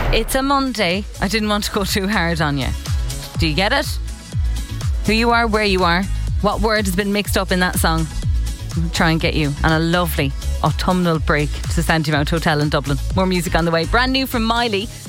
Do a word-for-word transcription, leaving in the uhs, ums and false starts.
It's a Monday. I didn't want to go too hard on you. Do you get it? Who you are, where you are, what word has been mixed up in that song. I'll try and get you on a lovely autumnal break to Sandymount Hotel in Dublin. More music on the way. Brand new from Miley.